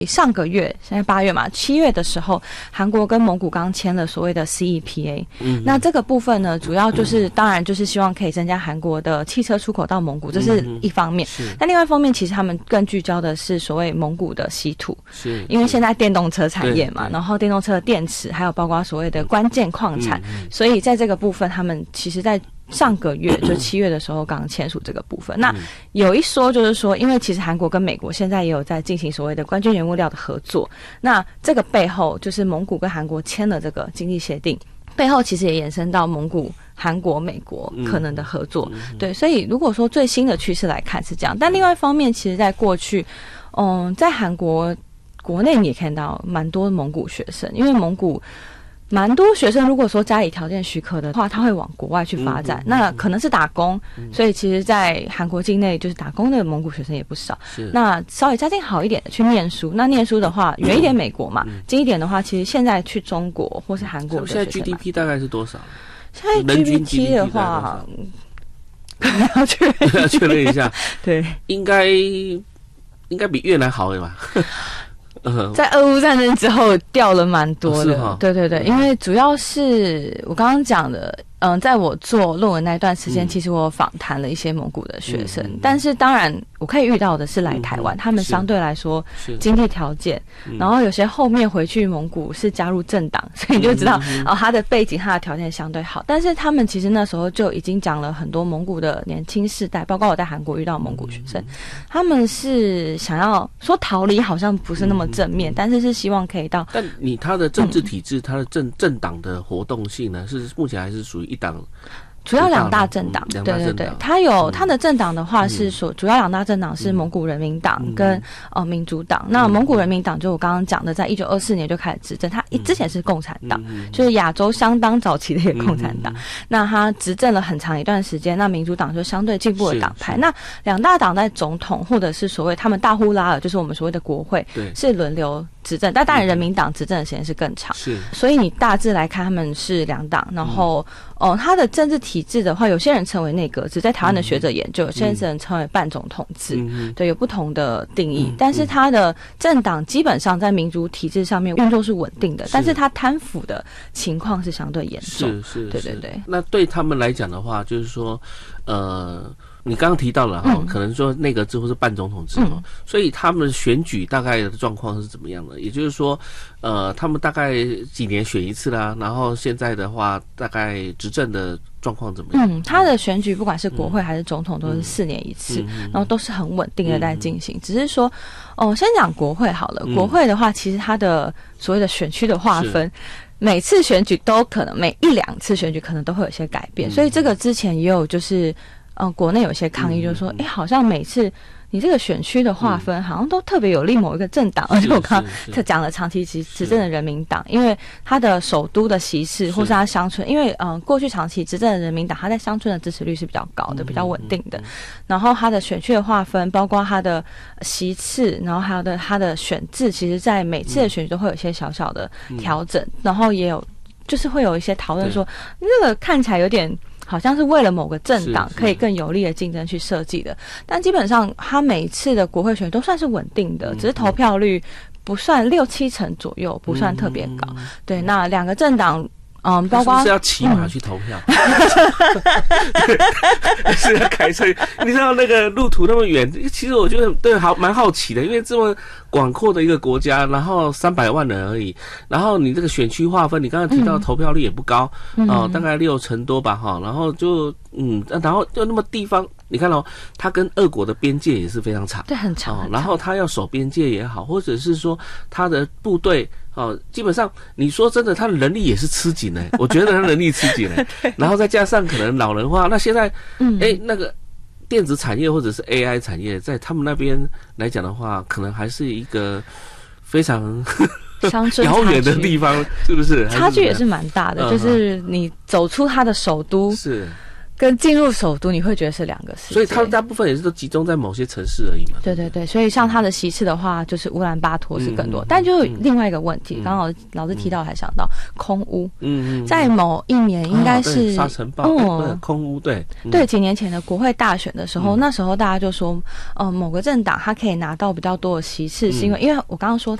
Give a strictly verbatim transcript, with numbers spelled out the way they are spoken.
上个月，现在八月嘛，七月的时候，韩国跟蒙古刚签了所谓的 C E P A。嗯，那这个部分呢，主要就是、嗯、当然就是希望可以增加韩国的汽车出口到蒙古，这是一方面。嗯、但另外一方面，其实他们更聚焦的是所谓蒙古的稀土，是因为现在电动车产业嘛，然后电动车的电池，还有包括所谓的关键矿产，嗯、所以在这个部分，他们其实在上个月就七月的时候刚签署这个部分。那有一说就是说，因为其实韩国跟美国现在也有在进行所谓的关键原物料的合作，那这个背后就是蒙古跟韩国签了这个经济协定，背后其实也延伸到蒙古、韩国、美国可能的合作。嗯、对，所以如果说最新的趋势来看是这样，但另外一方面，其实在过去，嗯，在韩国国内你也看到蛮多蒙古学生，因为蒙古。蛮多学生如果说家里条件许可的话，他会往国外去发展，嗯嗯嗯、那可能是打工，嗯、所以其实在韩国境内就是打工的蒙古学生也不少。那稍微家境好一点的去念书，那念书的话远一点美国嘛，嗯、近一点的话，其实现在去中国或是韩国的学生， 现在 G D P 大概是多少？ 现在 G D P 的话，可能要确认确认一下。 对， 应该应该比越南好的吧？ 在俄乌战争之后掉了蛮多的，哦、对对对，因为主要是我刚刚讲的，嗯，在我做论文那段时间，嗯、其实我访谈了一些蒙古的学生，嗯、但是当然我可以遇到的是来台湾，嗯、他们相对来说经济条件，然后有些后面回去蒙古是加入政党，所以你就知道、嗯、哦，他的背景他的条件相对好，但是他们其实那时候就已经讲了很多蒙古的年轻世代，包括我在韩国遇到蒙古学生，嗯、他们是想要说逃离，好像不是那么正面，嗯、但是是希望可以到。 但你他的政治体制，嗯、他的政政党的活动性呢，是目前还是属于一党。 主要两大政党， 嗯、 对对对，它有它的政党的话是说，主要两大政党是蒙古人民党跟、嗯、呃民主党。那蒙古人民党就我刚刚讲的，在一九二四年就开始执政，它之前是共产党，嗯、就是亚洲相当早期的一个共产党。嗯、那它执政了很长一段时间，那民主党就相对进步的党派。那两大党在总统或者是所谓他们大呼拉尔，就是我们所谓的国会，是轮流执政，但当然人民党执政的时间是更长。是，所以你大致来看，他们是两党，然后。嗯哦，他的政治体制的话，有些人称为内阁制，在台湾的学者研究，嗯、有些人称为半总统制，嗯、对，有不同的定义。嗯、但是他的政党基本上在民主体制上面运作是稳定的，但是他贪腐的情况是相对严重。 是是， 对对对。 那对他们来讲的话，就是说，呃。你刚刚提到了哈，嗯、可能说内阁制或是半总统制嘛，嗯、所以他们选举大概的状况是怎么样的？也就是说，呃，他们大概几年选一次啦，然后现在的话，大概执政的状况怎么样？ 嗯，他的选举不管是国会还是总统，都是四年一次，嗯、然后都是很稳定的在进行。嗯、只是说，哦，先讲国会好了。嗯、国会的话，其实它的所谓的选区的划分。每次选举都可能，每一两次选举可能都会有一些改變，嗯、所以这个之前也有就是，呃，国内有些抗议，就是说，哎、嗯，好像每次你这个选区的划分，好像都特别有利某一个政党，而且我刚刚讲了长期执执政的人民党，因为他的首都的席次或是他乡村，因为嗯、呃，过去长期执政的人民党，他在乡村的支持率是比较高的，比较稳定的。然后他的选区的划分，包括他的席次，然后还有的他的选制，其实在每次的选举都会有一些小小的调整，嗯、然后也有就是会有一些讨论说，这个看起来有点。好像是为了某个政党可以更有利的竞争去设计的，但基本上他每一次的国会选举都算是稳定的，只是投票率不算六七成左右，不算特别高。对，那两个政党。嗯，包括是不是要骑马去投票？嗯、是要开车？你知道那个路途那么远，其实我觉得对好蛮好奇的，因为这么广阔的一个国家，然后三百万人而已，然后你这个选区划分，你刚才提到投票率也不高，哦、嗯呃，大概六成多吧，哈，然后就嗯，然后就那么地方。你看哦，它跟俄国的边界也是非常长， 对，很长。 哦，然后它要守边界也好，或者是说它的部队哦，基本上你说真的，它的人力也是吃紧的，我觉得它人力吃紧的。然后再加上可能老人化，那现在，嗯，哎，那个电子产业或者是 A I 产业，在他们那边来讲的话，可能还是一个非常遥远的地方，是不是？ 差距也是蛮大的，就是你走出它的首都是。 跟进入首都，你会觉得是两个世界。 所以它大部分也是都集中在某些城市而已嘛。 对对对，所以像它的席次的话，就是乌兰巴托是更多，嗯、但就有另外一个问题，刚、嗯、好老师提到，还想到、嗯、空污。嗯嗯，在某一年应该是沙尘暴，嗯，空污，对、 嗯、对，几年前的国会大选的时候，嗯、那时候大家就说，呃，某个政党它可以拿到比较多的席次，嗯、是因为因为我刚刚说。